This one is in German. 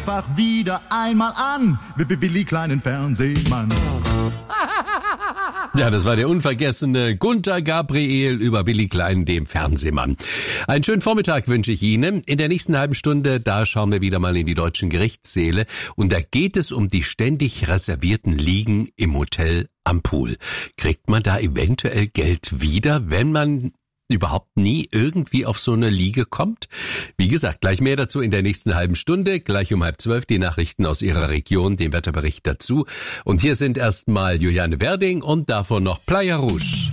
einfach wieder einmal an. Willi kleinen Fernsehmann. Ja, das war der unvergessene Gunter Gabriel über Willi Klein, dem Fernsehmann. Einen schönen Vormittag wünsche ich Ihnen. In der nächsten halben Stunde, da schauen wir wieder mal in die deutschen Gerichtssäle. Und da geht es um die ständig reservierten Liegen im Hotel am Pool. Kriegt man da eventuell Geld wieder, wenn man überhaupt nie irgendwie auf so eine Liege kommt? Wie gesagt, gleich mehr dazu in der nächsten halben Stunde. Gleich um 11:30 die Nachrichten aus Ihrer Region, den Wetterbericht dazu. Und hier sind erstmal Juliane Werding und davon noch Playa Rouge.